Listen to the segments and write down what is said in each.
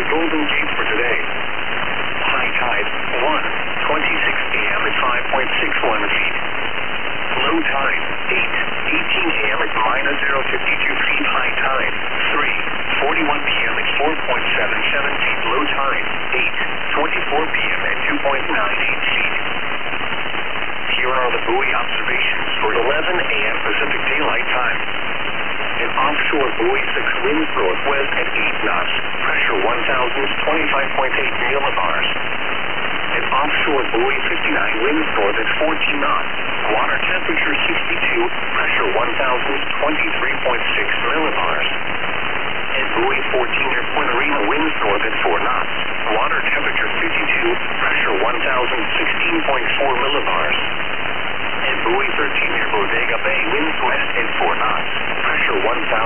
the Golden Gate for today. High tide, 1:26 a.m. at 5.61 feet. Low tide, 8:18 a.m. at -0.52 feet. High tide, 3:41 p.m. at 4.77 feet. Low tide, 8:24 p.m. at 2.98 feet. Here are the buoy observations for 11 a.m. Pacific Daylight Time. An offshore buoy 6 winds northwest at 8 knots, pressure 1,025.8 millibars. An offshore buoy 59 winds north at 14 knots, water temperature 62, pressure 1,023.6 millibars. And buoy 14 near Point Arena winds north at 4 knots, water temperature 52, pressure 1,016.4 millibars. And buoy 13 near Bodega Bay winds west at 4 knots, pressure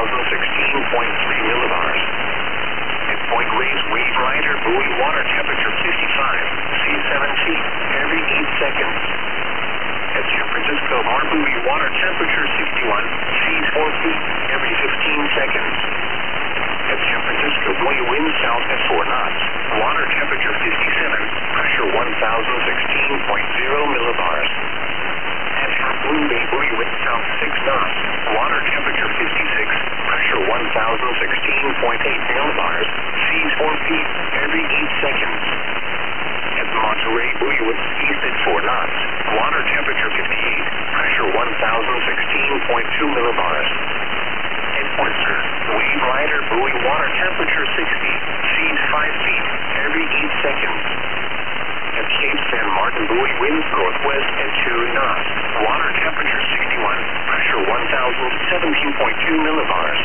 1,016.3 millibars. At Point Reyes Wave Rider buoy water temperature 55, sea 7 feet every 8 seconds. At San Francisco Bar buoy water temperature 61, seas 4 feet every 15 seconds. At San Francisco buoy wind south at 4 knots, water temperature 57, pressure 1,016.0 millibars. At Half Moon Bay buoy wind south 6 knots, water temperature 56, pressure 1,016.8 millibars, seas 4 feet every 8 seconds. At Monterey buoy wind east at 4 knots, water temperature 58, pressure 1,016.2 millibars. At Point Sur, Wave Rider buoy water temperature 60, seas 5 feet every 8 seconds. At Cape San Martin buoy winds northwest at 2 knots, water temperature 61, pressure 1,017.2 millibars.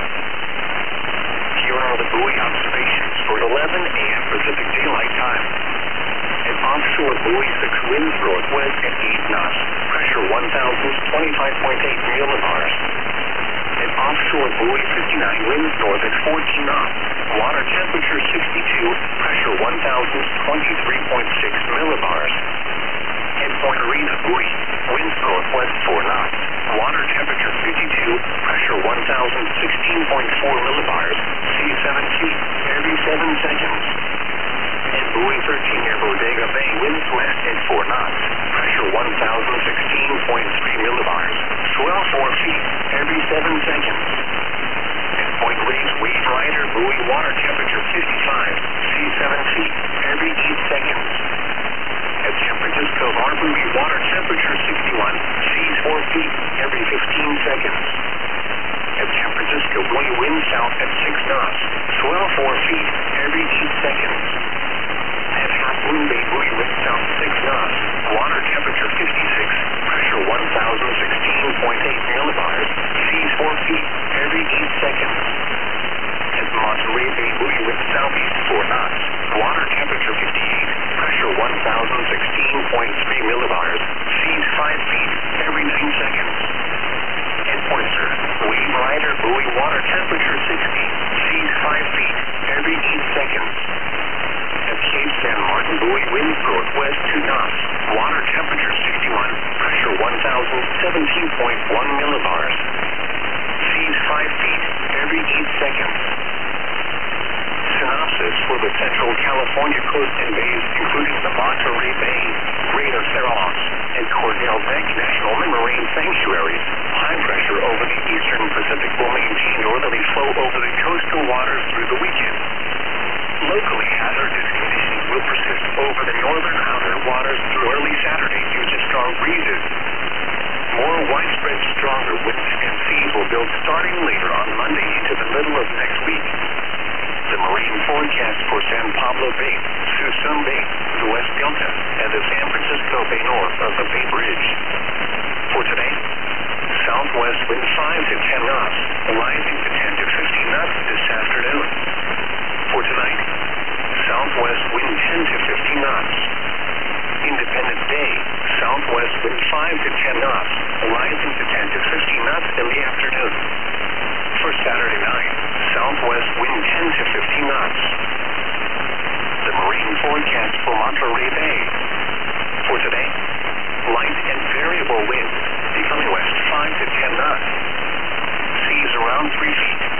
Here are the buoy observations for 11 a.m. Pacific Daylight Time. An offshore buoy 6 winds northwest at 8 knots, pressure 1,025.8 millibars. An offshore buoy 59 winds north at 14 knots, water temperature 62, pressure 1,023.6 millibars. At Point Arena buoy, winds northwest 4 knots, water temperature 52, pressure 1,016.4 millibars, sea 7 feet every 7 seconds. And buoy 13 near Bodega Bay winds west at 4 knots, pressure 1,016.3 millibars, swell 4 feet every 7 seconds. At Point Reyes Wave Rider buoy water temperature 55, sea 7 feet every 8 seconds. At San Francisco Bar buoy water temperature 61, seas 4 feet every 15 seconds. At San Francisco buoy wind south at 6 knots, swell 4 feet every 8 seconds. At Half Moon Bay buoy wind south 6 knots, water temperature 56, pressure 1,016.8 millibars, seas 4 feet every 8 seconds. At Monterey Bay buoy wind southeast 4 knots, water temperature 58, pressure 1,016.3 millibars, seas 5 feet every 9 seconds. At Point Sur, Wave Rider buoy water temperature 60, seas 5 feet every 8 seconds. At Cape San Martin buoy winds northwest 2 knots, water temperature 61, pressure 1,017.1 millibars. Seas 5 feet every 8 seconds. Synopsis for the Central California coast and bays, including the Monterey Bay, Greater Cerros, and Cordell Bank National Marine Sanctuaries. High pressure over the eastern Pacific will maintain northerly flow over the coastal waters through the weekend. Locally, hazardous conditions will persist over the northern outer waters through early Saturday due to strong breezes. More widespread, stronger winds and seas will build starting later on Monday into the middle of next week. The marine forecast for San Pablo Bay, Suisun Bay, the West Delta, and the San Francisco Bay north of the Bay Bridge. For today, southwest wind 5 to 10 knots, rising to 10 to 15 knots this afternoon. For tonight, southwest wind 10 to 15 knots. Independence Day, southwest wind 5 to 10 knots, rising to 10 to 15 knots in the afternoon. For Saturday night, southwest wind 10 to 15 knots. The marine forecast for Monterey Bay. For today, light and variable winds, becoming west 5 to 10 knots. Seas around 3 feet.